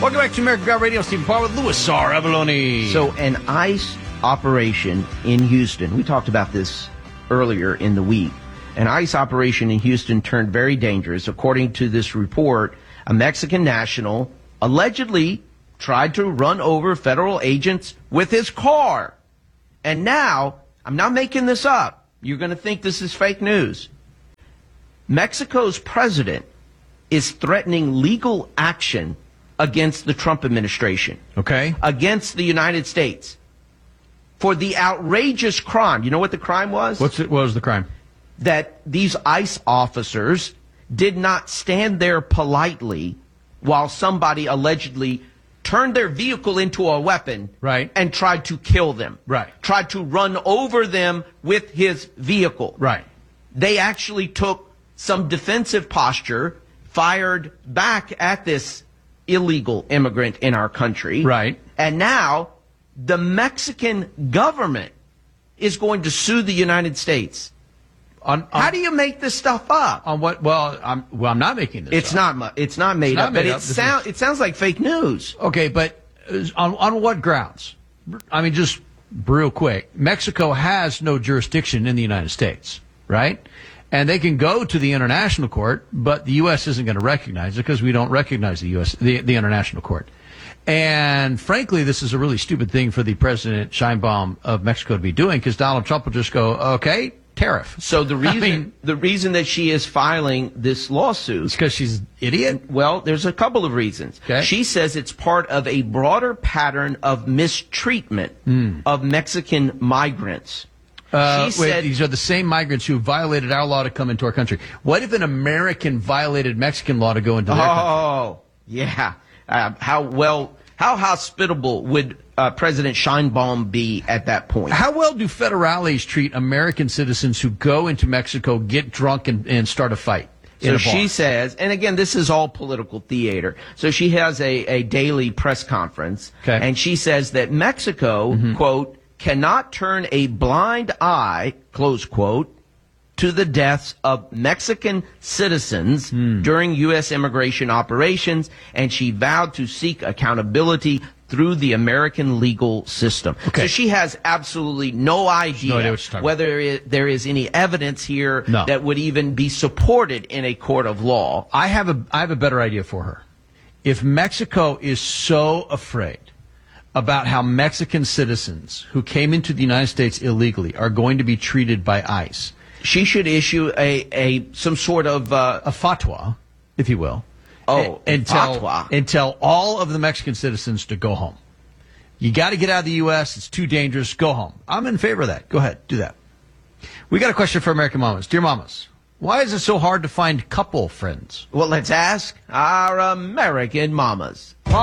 Welcome back to American Guy Radio. Stephen Paul with Louis R. Avalone. So an ICE operation in Houston, we talked about this earlier in the week. An ICE operation in Houston turned very dangerous. According to this report, a Mexican national allegedly tried to run over federal agents with his car. And now, I'm not making this up. You're going to think this is fake news. Mexico's president is threatening legal action against the Trump administration. Okay. Against the United States for the outrageous crime. You know what the crime was? What was the crime? That these ICE officers did not stand there politely while somebody allegedly turned their vehicle into a weapon, right, and tried to kill them, right, tried to run over them with his vehicle, right. They actually took some defensive posture, fired back at this illegal immigrant in our country, right, and now the Mexican government is going to sue the United States. How do you make this stuff up? On what? Well, I'm not making this up. It's not made up, but it sounds like fake news. Okay, but on what grounds? I mean, just real quick. Mexico has no jurisdiction in the United States, right? And they can go to the international court, but the U.S. isn't going to recognize it because we don't recognize the international court. And frankly, this is a really stupid thing for the President Sheinbaum of Mexico to be doing because Donald Trump will just go, okay, tariff. So the reason that she is filing this lawsuit is because she's an idiot? Well, there's a couple of reasons. Okay. She says it's part of a broader pattern of mistreatment of Mexican migrants. She said, these are the same migrants who violated our law to come into our country. What if an American violated Mexican law to go into their country? Oh, yeah. How hospitable would President Sheinbaum be at that point? How well do federales treat American citizens who go into Mexico, get drunk, and start a fight? So she says, and again, this is all political theater. So she has a daily press conference, and she says that Mexico, quote, cannot turn a blind eye, close quote, to the deaths of Mexican citizens during U.S. immigration operations, and she vowed to seek accountability through the American legal system. Okay. So she has absolutely no idea whether there is any evidence here that would even be supported in a court of law. I have a better idea for her. If Mexico is so afraid about how Mexican citizens who came into the United States illegally are going to be treated by ICE, she should issue some sort of a fatwa, if you will. And tell all of the Mexican citizens to go home. You got to get out of the U.S. It's too dangerous. Go home. I'm in favor of that. Go ahead. Do that. We got a question for American mamas. Dear mamas, why is it so hard to find couple friends? Well, let's ask our American mamas.